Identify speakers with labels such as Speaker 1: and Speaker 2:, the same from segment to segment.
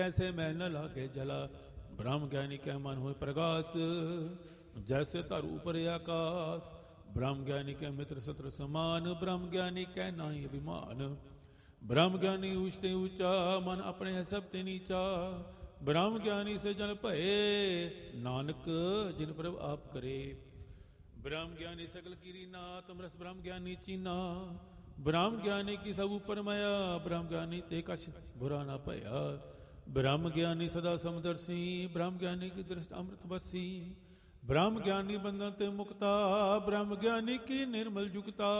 Speaker 1: ऐसे मैं न लागे जला। ब्रह्म ज्ञानी के मन हुए प्रकाश, जैसे तरु ऊपर आकाश। ब्रह्म ज्ञानी के मित्र शत्रु समान, ब्रह्म ज्ञानी के नाही अभिमान। ब्रह्म ज्ञानी ऊंचते ऊंचा, मन अपने है सब ते नीचा। ब्रह्म ज्ञानी से जन भये, नानक जिन प्रभ आप करे। ब्रह्म ज्ञानी सकल कीरी नाथ, अमरस ब्रह्म ज्ञानी चीना। ब्रह्म ज्ञानी की सब ऊपर माया, ब्रह्म ज्ञानी ते कछ बुरा ना भया। ब्रह्म ज्ञानी सदा समदर्शी, ब्रह्म ज्ञानी की दृष्टि अमृत बसी। ब्रह्म ज्ञानी बंधन ते मुक्ता, ब्रह्म ज्ञानी की निर्मल जुगता।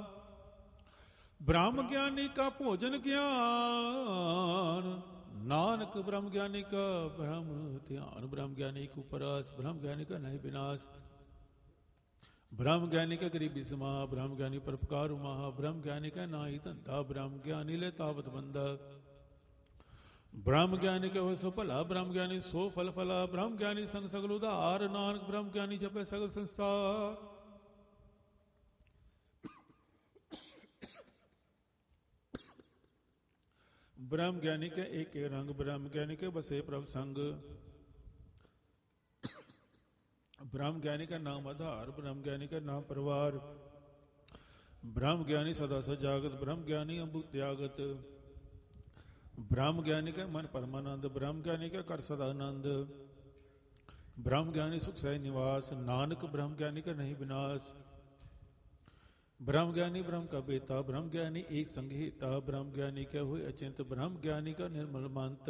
Speaker 1: ब्रह्म ज्ञानी का भोजन ज्ञान, नानक ब्रह्म ज्ञानी का ब्रह्म ध्यान। ब्रह्म ज्ञानी को परास, ब्रह्म ज्ञानी का नहीं विनाश। ब्रह्म ज्ञानी का गरीबी समा, ब्रह्म ज्ञानी परोपकार महा। ब्रह्म ज्ञानी का नाही धंधा, ब्रह्म ज्ञानी ले तावत बंदा। ब्रह्म ज्ञानी के हो सो भला, ब्रह्म ज्ञानी सो फल फला। ब्रह्म ज्ञानी संग सगल उदार, नानक ब्रह्म ज्ञानी जपे सगल संसार। ब्रह्म ज्ञानी के एक रंग, ब्रह्म ज्ञानी के बसे प्रभ संग। ब्रह्म ज्ञानी का नाम आधार, ब्रह्म ज्ञानी का नाम परिवार। ब्रह्म ज्ञानी सदा सजागत, ब्रह्म ज्ञानी अमृत त्यागत। ब्रह्म ज्ञानी का मन परमानंद, ब्रह्म ज्ञानी का कर सदानंद। ब्रह्म ज्ञानी सुख सह निवास, नानक ब्रह्म ज्ञानी का नहीं विनाश। ब्रह्म ज्ञानी ब्रह्म का बेता, ब्रह्म ज्ञानी एक संगीता। ब्रह्म ज्ञानी क्या हुए अचिंत, ब्रह्म ज्ञानी का निर्मल मंत।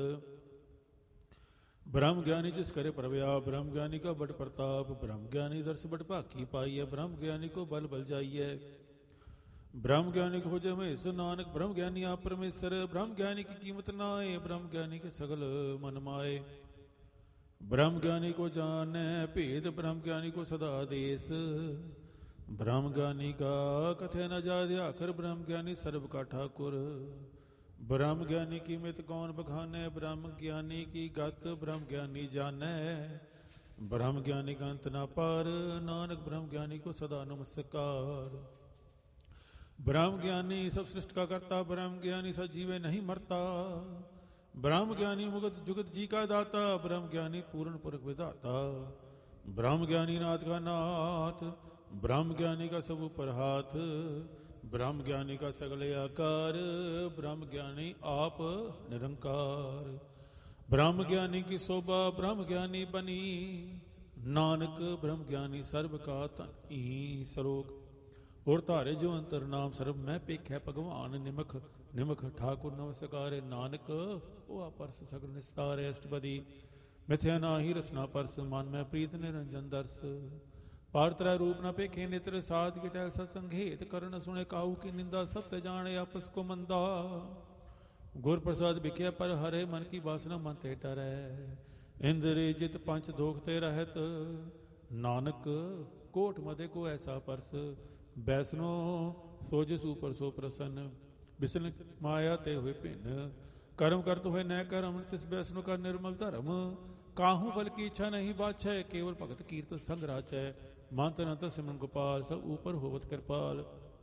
Speaker 1: ब्रह्म ज्ञानी जिस करे प्रव्या, ब्रह्म ज्ञानी का बड़ प्रताप। ब्रह्म ज्ञानी दर्श बड़ भाकी पाइय, ब्रह्म ज्ञानी को बल बल जाइए। ब्रह्म ज्ञानी को खोजे महेश, नानक ब्रह्म ज्ञानी आप परमेश्वर। ब्रह्म ज्ञानी की कीमत नाए, ब्रह्म ज्ञानी के सगल मन माए। ब्रह्म ज्ञानी को जाने भेद, ब्रह्म ज्ञानी को सदा आदेश। ब्रह्म ज्ञानी का कथे न जादे आखिर, ब्रह्म ज्ञानी सर्व का ठाकुर। ब्रह्म ज्ञानी की मित कौन बखाने, ब्रह्म ज्ञानी की गत ब्रह्म ज्ञानी जाने। ब्रह्म ज्ञानी का अंत ना पार, नानक ब्रह्म ज्ञानी को सदा नमस्कार। ब्रह्म ज्ञानी सब सृष्टि का करता, ब्रह्म ज्ञानी सजीवे नहीं मरता। ब्रह्म ज्ञानी मुगत जुगत जी का दाता, ब्रह्म ज्ञानी पूर्ण पुरख विधाता। ब्रह्म ज्ञानी नाथ का नाथ, ब्रह्म ज्ञानी का सब ऊपर हाथ। ब्रह्म ज्ञानी का सगले आकार, ब्रह्म ज्ञानी आप निरंकार। ब्रह्म ज्ञानी की शोभा, ब्रह्म ज्ञानी बनी। नानक ब्रह्म ज्ञानी सर्व का तन सरोग। और तारे जो अंतर नाम सर्व मैं पेख्या भगवान। निमख निमख ठाकुर नमस्कार, नानक ओ परस सगल निस्तार। अष्टपदी मिथ्या नाही रसना परस, मन में प्रीत निरंजन दर्श। पारतरा रूप न पेखे नेत्र, साध गिटै सत्संगेत। करण सुने काहू की निंदा, सत्य जाने आपस को मंदा। गुर प्रसाद बिख्या पर हरे, मन की वासना मन ते डरै। इंद्र जित पंच दोखते रहत, नानक कोट मदे को ऐसा परस। बैसनो सोजस ऊपर सो प्रसन्न, बिसन माया ते हुए भिन्न। कर्म करत हुए न कर्म, तिस बैसनो का निर्मल धर्म। काहू फल की इच्छा नहीं बाछै, केवल भगत कीर्त संग राचै। मंत नंत सिमरन गोपाल, सब ऊपर होवत कृपाल।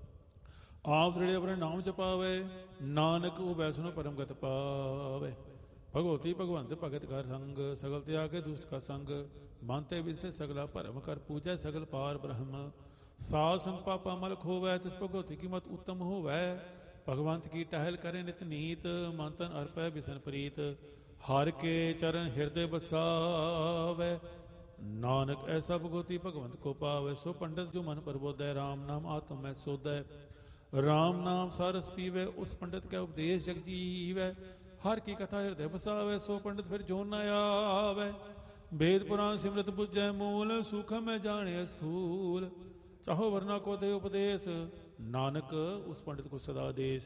Speaker 1: आप दृढ़ अपने नाम जपावे, नानक वो बैसनो परम गत पावे। भगवती भगवंत भगत कर संग, सगल त्यागे दुष्ट का संग। मानते विसे सगला भरम, कर पूजै सगल पार ब्रह्म। साध संग पापा मल खोवै, तिस भगवती की मत उत्तम होवै। भगवंत की टहल करे नित नीत, मंतन अर्पै बिसन प्रीत। हर के चरण हृदय बसावै, नानक ऐसा भगवती भगवंत को पावे। सो पंडित जो मन प्रबोधै, राम नाम आत्म में सोधै। राम नाम सारस पीवै, उस पंडित का उपदेश जग जीवै। हर की कथा हृदय बसावै, सो पंडित फिर जो न आवे। वेद पुराण सिमरत बुझै मूल, सूखम में जाने स्थूल। चाहो वरना को दे उपदेश, नानक उस पंडित को सदा देश।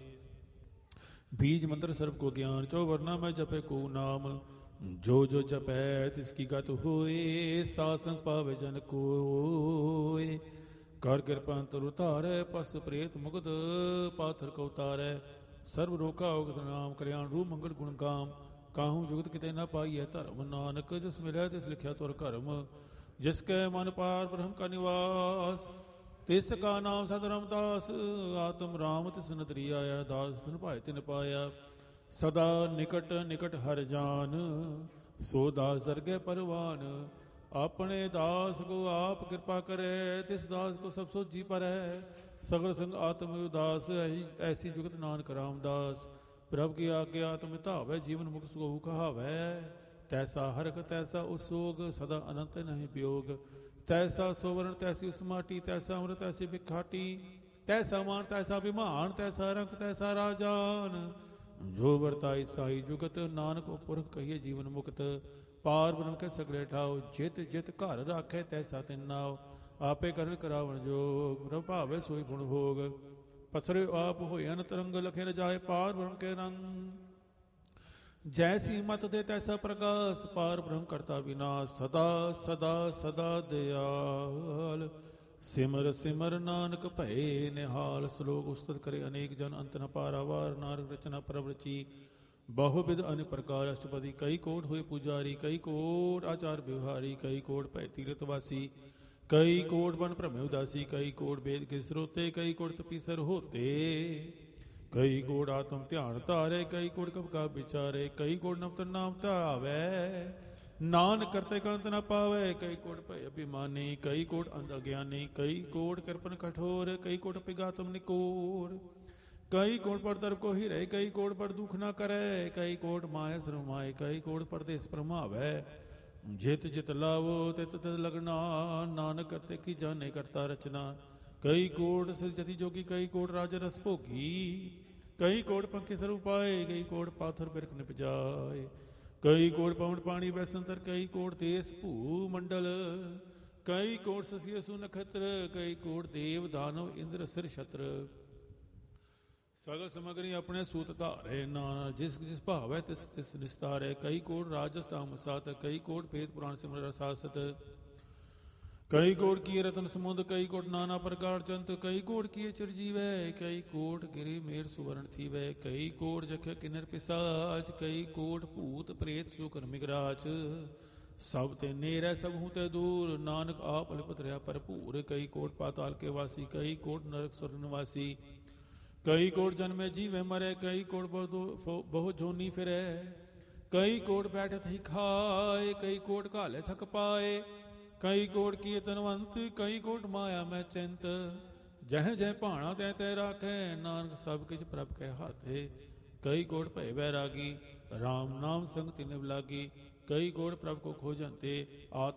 Speaker 1: बीज मंत्र सर्व को ज्ञान, चौ वरना में जपे को नाम। जो जो जपै तिसकी गत होए, सासन पावे जन कोय। कर कृपा अंतर उतारै, पस प्रेत मुगद पाथर को उतारै। सर्व रोका उगत नाम, कल्याण रूप मंगल गुण काम। काहू जुगत किते न पाइय धर्म, नानक जिस मिलै तिस लिखिया तुर कर्म। जिसके मन पार ब्रह्म का निवास, तिसका नाम सतरामदास। आत्म राम तिस नदरी आया, दास सुन पाए तिन पाया। ਸਦਾ ਨਿਕਟ ਨਿਕਟ ਹਰ ਜਾਨ, ਸੋ ਦਾਸ ਦਰਗਹਿ ਪਰਵਾਨ। ਆਪਣੇ ਦਾਸ ਕੋ ਆਪ ਕਿਰਪਾ ਕਰੇ, ਤਿਸ ਦਾਸ ਕੋ ਸਭ ਸੋਝੀ ਪਰੈ। ਸਗਲ ਸੰਗ ਆਤਮ ਉਦਾਸ, ਐਸੀ ਜੁਗਤ ਨਾਨਕ ਰਾਮਦਾਸ। ਪ੍ਰਭ ਕੀ ਆਗੇ ਆਤਮ ਧਾਵੈ, ਜੀਵਨ ਮੁਕਤ ਸੁਖਉ ਕਹਾਵੈ। ਤੈਸਾ ਹਰਖ ਤੈਸਾ ਉਸੋਗ, ਸਦਾ ਅਨੰਤ ਨਹੀਂ ਵਿਯੋਗ। ਤੈਸਾ ਸੋਵਰਨ ਤੈਸੀ ਉਸ ਮਾਟੀ, ਤੈਸਾ ਅੰਮ੍ਰਿਤ ਤੈਸੀ ਬਿਖਾਟੀ। ਤੈਸਾ ਮਾਨ ਤੈਸਾ ਅਭਿਮਾਨ, ਤੈਸਾ ਰੰਗ ਤੈਸਾ ਰਾਜਾਨ। ਜੋ ਵਰਤਾਈ ਸਾਈ ਜੁਗਤ, ਨਾਨਕ ਪੁਰਖ ਕਹੀਏ ਜੀਵਨ ਮੁਕਤ। ਪਾਰ ਬ੍ਰਹਮ ਕੇ ਸਗਲੇ ਠਾਓ, ਜਿਤ ਜਿਤ ਘਰ ਰਾਖੇ ਤੈਸਾ ਤਿਨ ਨਾਉ। ਆਪੇ ਕਰਨ ਕਰਾਵਣ ਜੋਗ, ਪ੍ਰਭ ਭਾਵੇ ਸੋਈ ਗੁਣ ਭੋਗ। ਪਸਰੇ ਆਪ ਹੋਏ ਅਨਤਰੰਗ, ਲਖੇ ਨ ਜਾਏ ਪਾਰ ਬ੍ਰਹਮ ਕੇ ਰੰਗ। ਜੈਸੀ ਮਤ ਦੇ ਤੈਸਾ ਪ੍ਰਗਾਸ, ਪਾਰ ਬ੍ਰਹਮ ਕਰਤਾ ਵਿਨਾਸ਼। ਸਦਾ ਸਦਾ ਸਦਾ ਦਿਆਲ, ਸਿਮਰ ਸਿਮਰ ਨਾਨਕ ਭਏ ਨਿਹਾਲ। ਸ਼ਲੋਕ ਉਸਤਤ ਕਰੇ ਅਨੇਕ ਜਨ, ਅੰਤ ਨ ਪਾਰਾਵਾਰ। ਨਾਨਕ ਰਚਨਾ ਪ੍ਰਭ ਰਚੀ, ਬਹੁ ਬਿਧ ਅਨ ਪ੍ਰਕਾਰ। ਅਸ਼ਟਪਦੀ ਕਈ ਕੋਟ ਹੋਏ ਪੁਜਾਰੀ, ਕਈ ਕੋਟ ਆਚਾਰ ਵਿਵਹਾਰੀ। ਕਈ ਕੋਟ ਭੈ ਤੀਰਥ ਵਾਸੀ, ਕਈ ਕੋਟ ਬਨ ਭ੍ਰਮੇ ਉਦਾਸੀ। ਕਈ ਕੋਟ ਵੇਦ ਕੇ ਸਰੋਤੇ, ਕਈ ਕੋਟ ਤਪੀਸਰ ਹੋਤੇ। ਕਈ ਕੋਟ ਆਤਮ ਧਿਆਨ ਧਾਰੇ, ਕਈ ਕੋਟ ਕਬ ਕਾ ਵਿਚਾਰੇ। ਕਈ ਕੋਟ ਨਵਤਨ ਨਾਮ ਧਾਵੈ, ਨਾਨਕ ਕਰਤੇ ਕੰਤ ਨ ਪਾਵੇ। ਕਈ ਕੋਟ ਭੈ ਅਭਿਮਾਨੀ, ਕਈ ਕੋਟ ਅੰਧ ਅਗਿਆਨੀ। ਕਈ ਕੋਟ ਕਿਰਪਨ ਕਠੋਰ, ਕਈ ਕੋਟ ਪਿਗਾਤਮ ਨਿਕੋਰ। ਕਈ ਕੋਟ ਪਰ ਦਰਬ ਕੋ ਹੀ ਰਹੇ, ਕਈ ਕੋਟ ਪਰ ਦੁਖ ਨਾ ਕਰੇ। ਕਈ ਕੋਟ ਮਾਇਆ ਸਰਮਾਏ, ਕਈ ਕੋਟ ਪਰਦੇਸ ਭਰਮਾਵੈ। ਜਿਤ ਜਿਤ ਲਾਵੋ ਤਿਤ ਤਿਤ ਲਗਨਾ, ਨਾਨਕ ਕਰਤੇ ਕੀ ਜਾਣੇ ਕਰਤਾ ਰਚਨਾ। ਕਈ ਕੋਟ ਸਿਰ ਜਤੀ ਜੋਗੀ, ਕਈ ਕੋਟ ਰਾਜ ਰਸ ਭੋਗੀ। ਕਈ ਕੋਟ ਪੰਖੀ ਸਰੂਪ ਪਾਏ, ਕਈ ਕੋਟ ਪਾਥਰ ਬਿਰਖ ਨਿਪਜਾਏ। ਕਈ ਕੋਟ ਪਵਨ ਪਾਣੀ ਬੈਸੰਤਰ, ਕਈ ਕੋਟ ਦੇਸ ਭੂ ਮੰਡਲ। ਕਈ ਕੋਟ ਸਸੀ ਅਸੂ ਨਖਤਰ, ਕਈ ਕੋਟ ਦੇਵ ਦਾਨਵ ਇੰਦਰ ਸਿਰ ਛਤਰ। ਸਗਲ ਸਮਗਰੀ ਆਪਣੇ ਸੂਤ ਧਾਰੇ, ਨਾਨਾ ਜਿਸ ਜਿਸ ਭਾਵੈ ਤਿਸ ਤਿਸ ਨਿਸਤਾਰੇ। ਕਈ ਕੋਟ ਰਾਜਸ ਤਾਮ ਸਾਤ, ਕਈ ਕੋਟ ਭੇਦ ਪੁਰਾਣ ਸਿਮਰ ਰਸਾਸਤ। ਕਈ ਕੋਟ ਕੀਏ ਰਤਨ ਸਮੁੰਦ, ਕਈ ਕੋਟ ਨਾਨਾ ਪ੍ਰਕਾਰ ਚੰਤ। ਕਈ ਕੋਟ ਕੀਏ ਚਿਰਜੀਵੈ, ਕਈ ਕੋਟ ਗਿਰੀ ਮੇਰ ਸੁਵਰਨ ਥੀਵੈ। ਕਈ ਕੋਟ ਜਖੇ ਕਿਨਰ ਪਿਸਾਚ, ਕਈ ਕੋਟ ਭੂਤ ਪ੍ਰੇਤ ਸੁਕਰ ਮਿਗਰਾਚ। ਸਭ ਤੇ ਨੇਰੈ ਸਭ ਹੂੰ ਤੇ ਦੂਰ, ਨਾਨਕ ਆਪ ਲਿਪਤ ਰਿਹਾ ਭਰਪੂਰ। ਕਈ ਕੋਟ ਪਾਤਾਲ ਕੇ ਵਾਸੀ, ਕਈ ਕੋਟ ਨਰਕ ਸੁਰ ਨਿਵਾਸੀ। ਕਈ ਕੋਟ ਜਨਮੇ ਜੀਵੇ ਮਰੇ, ਕਈ ਕੋਟ ਬਹੁ ਜੋਨੀ ਫਿਰੈ। ਕਈ ਕੋਟ ਬੈਠਤ ਹੀ ਖਾਏ, ਕਈ ਕੋਟ ਘਾਲੇ ਥਕ ਪਾਏ। ਕਈ ਕੋਟ ਕੀਏ ਤਨਵੰਤ, ਕਈ ਕੋਟ ਮਾਇਆ ਮੈਂ ਚਿੰਤ। ਜਹ ਜਹ ਭਾਣਾ ਤੈ ਤੈ ਰਾਖੈ, ਨਾਨਕ ਸਭ ਕਿਛ ਪ੍ਰਭ ਕੇ ਹਾਥੇ। ਕਈ ਕੋਟ ਭੈ ਬੈਰਾਗੀ, ਰਾਮ ਨਾਮ ਸੰਗ ਤਿਨਿ ਲਾਗੀ। ਕਈ ਕੋਟ ਪ੍ਰਭ ਕੋ ਖੋਜੰਤੇ, ਆਤ